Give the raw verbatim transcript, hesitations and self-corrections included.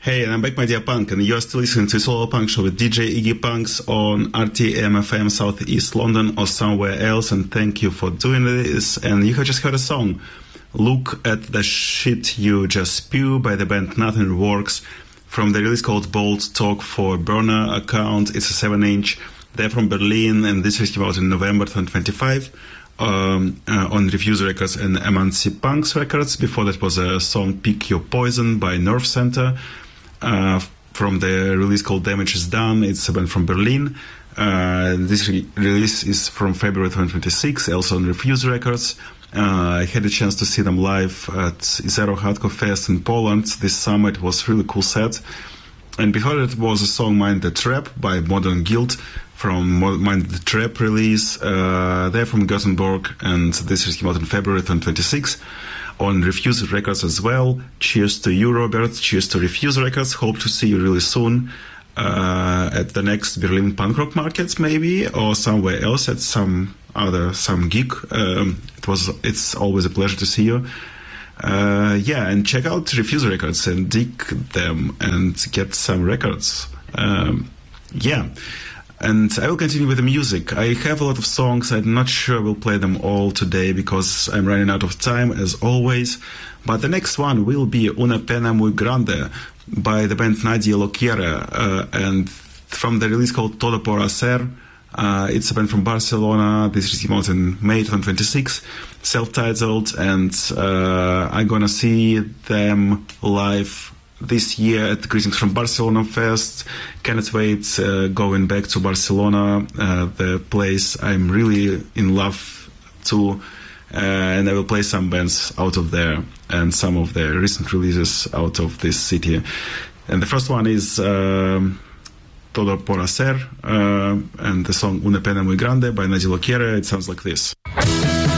Hey, and I'm back, my dear punk, and you're still listening to Solo Punk Show with D J Iggy Punks on R T M F M Southeast London or somewhere else, and thank you for doing this. And you have just heard a song, Look at the Shit You Just Spew by the band Nothing Works, from the release called Bold Talk for Burner Account. It's a seven inch. They're from Berlin, and this came out in November twenty twenty-five. Um, uh, on Refuse Records and M N C Punks Records. Before that was a song Pick Your Poison by Nerve Center. Uh, from the release called Damage Is Done. It's a band from Berlin. Uh, this re- release is from February twenty twenty-six, also on Refuse Records. Uh, I had a chance to see them live at Zero Hardcore Fest in Poland this summer. It was a really cool set. And before that was a song Mind the Trap by Modern Guild from Mind the Trap release. Uh, they're from Gothenburg, and this came out in February twenty twenty-six. On Refuse Records as well. Cheers to you, Robert. Cheers to Refuse Records. Hope to see you really soon uh, at the next Berlin punk rock markets, maybe, or somewhere else at some other some gig. Um, it was. It's always a pleasure to see you. Uh, yeah, and check out Refuse Records and dig them and get some records. Um, yeah. And I will continue with the music. I have a lot of songs. I'm not sure we'll play them all today because I'm running out of time, as always. But the next one will be Una Pena Muy Grande by the band Nadia Loquiera, uh, and from the release called Todo por Hacer. Uh, it's a band from Barcelona. This came out in May twenty twenty-six, self-titled, and uh, I'm gonna see them live this year at the Greetings from Barcelona Fest. Cannot wait uh, going back to Barcelona, uh, the place I'm really in love to, uh, and I will play some bands out of there and some of the recent releases out of this city. And the first one is um, Todo por Hacer, uh, and the song Una Pena Muy Grande by Nadia Loquiera. It sounds like this.